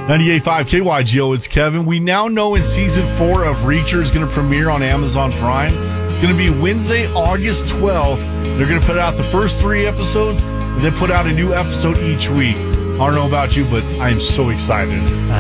98.5 KYGO, it's Kevin. We now know in season 4 of Reacher is going to premiere on Amazon Prime. It's going to be Wednesday, August 12th. They're going to put out the first 3 episodes and then put out a new episode each week. I don't know about you, but I'm so excited.